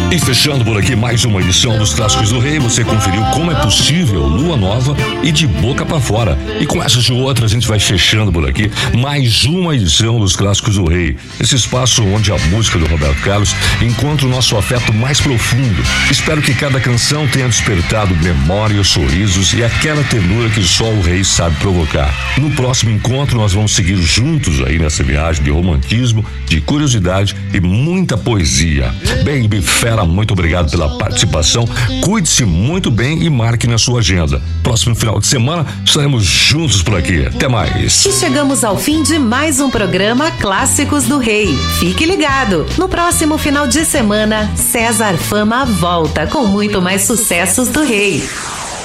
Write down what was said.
E fechando por aqui mais uma edição dos Clássicos do Rei, você conferiu como é possível Lua Nova e De Boca pra Fora. E com essas e outras a gente vai fechando por aqui mais uma edição dos Clássicos do Rei. Esse espaço onde a música do Roberto Carlos encontra o nosso afeto mais profundo. Espero que cada canção tenha despertado memórias, sorrisos e aquela ternura que só o rei sabe provocar. No próximo encontro nós vamos seguir juntos aí nessa viagem de romantismo, de curiosidade e muita poesia. Baby Fera, muito obrigado pela participação. Cuide-se muito bem e marque na sua agenda. Próximo final de semana estaremos juntos por aqui. Até mais. E chegamos ao fim de mais um programa Clássicos do Rei. Fique ligado. No próximo final de semana, César Fama volta com muito mais sucessos do rei.